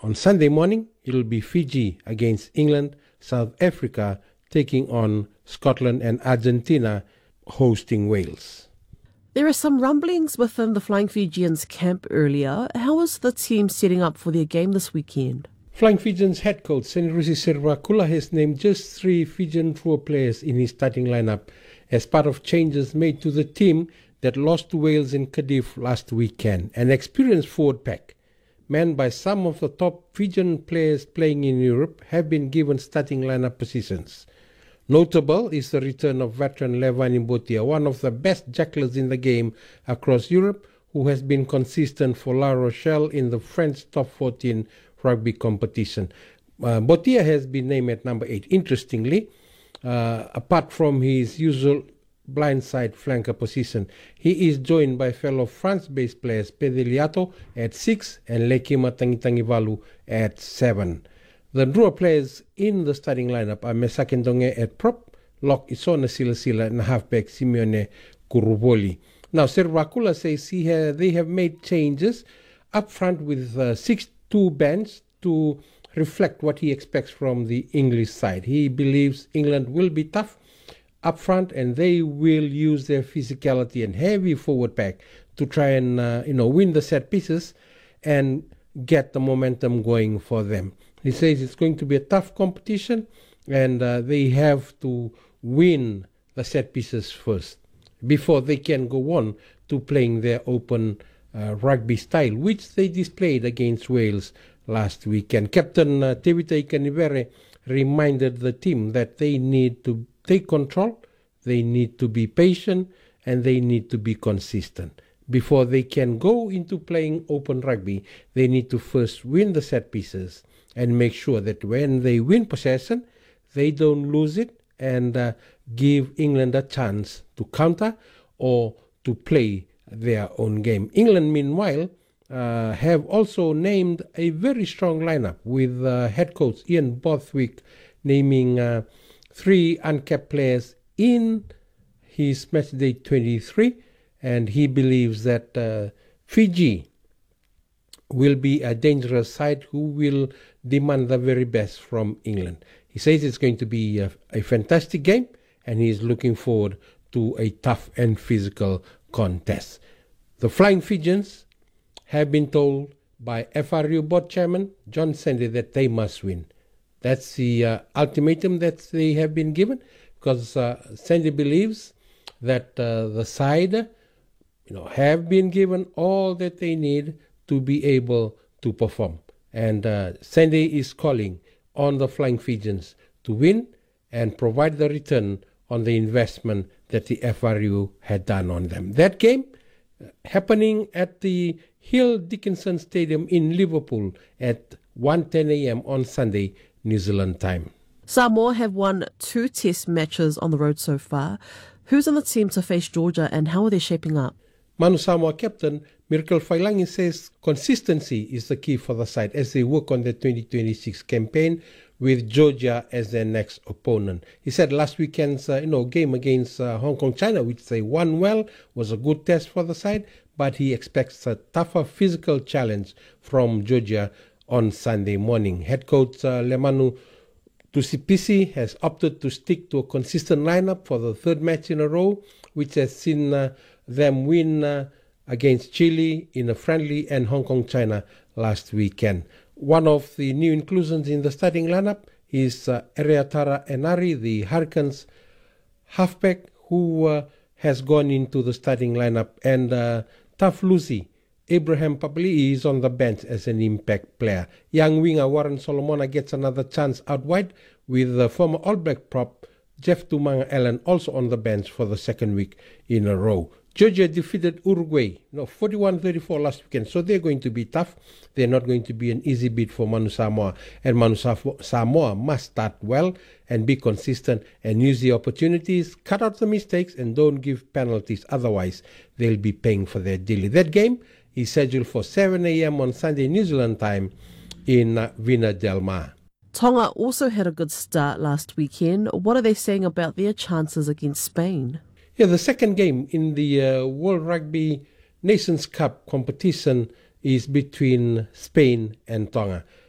On Sunday morning, it'll be Fiji against England, South Africa taking on Scotland, and Argentina hosting Wales. There are some rumblings within the Flying Fijians camp earlier. How is the team setting up for their game this weekend? Flying Fijians head coach Senirusi Servakula has named just 3 Fijian tour players in his starting lineup as part of changes made to the team that lost to Wales in Cardiff last weekend. An experienced forward pack, manned by some of the top Fijian players playing in Europe, have been given starting lineup positions. Notable is the return of veteran Levani Botia, one of the best tacklers in the game across Europe, who has been consistent for La Rochelle in the French top 14 rugby competition. Botia has been named at number 8. Interestingly, apart from his usual blindside flanker position, he is joined by fellow France-based players Pedeliato at 6 and Lekima Tangitangivalu at 7. The draw players in the starting lineup are Mesake Ndonge at prop, lock Isona Silasila, and halfback Simeone Kuruboli. Now, Servakula says they have made changes up front with 6-2 bench to reflect what he expects from the English side. He believes England will be tough up front, and they will use their physicality and heavy forward pack to try and win the set pieces and get the momentum going for them. He says it's going to be a tough competition, and they have to win the set pieces first before they can go on to playing their open rugby style, which they displayed against Wales last weekend. Captain Tevita Ikanivere reminded the team that they need to take control, they need to be patient, and they need to be consistent. Before they can go into playing open rugby, they need to first win the set pieces and make sure that when they win possession, they don't lose it and give England a chance to counter or to play their own game. England, meanwhile, have also named a very strong lineup with head coach Ian Borthwick naming 3 uncapped players in his matchday 23, and he believes that Fiji will be a dangerous side who will demand the very best from England. He says it's going to be a fantastic game, and he is looking forward to a tough and physical contest. The Flying Fijians have been told by FRU board chairman John Sandy that they must win. That's the ultimatum that they have been given, because Sandy believes that the side have been given all that they need to be able to perform. And Sandy is calling on the Flying Fijians to win and provide the return on the investment that the FRU had done on them. That game happening at the Hill Dickinson Stadium in Liverpool at 1:10 a.m. on Sunday, New Zealand time. Samoa have won 2 test matches on the road so far. Who's on the team to face Georgia, and how are they shaping up? Manu Samoa captain Miracle Failangi says consistency is the key for the side as they work on the 2026 campaign with Georgia as their next opponent. He said last weekend's game against Hong Kong China, which they won well, was a good test for the side, but he expects a tougher physical challenge from Georgia on Sunday morning. Head coach Lemanu Tusipisi has opted to stick to a consistent lineup for the 3rd match in a row, which has seen them win against Chile in a friendly and Hong Kong China last weekend. One of the new inclusions in the starting lineup is Ereatara Enari, the Hurricanes halfback, who has gone into the starting lineup, and Tough Lucy Abraham Papali is on the bench as an impact player. Young winger Warren Solomona gets another chance out wide, with the former All Black prop Jeff Tumanga Allen also on the bench for the 2nd week in a row. Georgia defeated Uruguay 41-34 last weekend, so they're going to be tough. They're not going to be an easy beat for Manu Samoa, and Manu Samoa must start well and be consistent and use the opportunities, cut out the mistakes, and don't give penalties. Otherwise, they'll be paying for their daily. That game is scheduled for 7 a.m. on Sunday, New Zealand time in Vina Del Mar. Tonga also had a good start last weekend. What are they saying about their chances against Spain? Yeah, the second game in the World Rugby Nations Cup competition is between Spain and Tonga.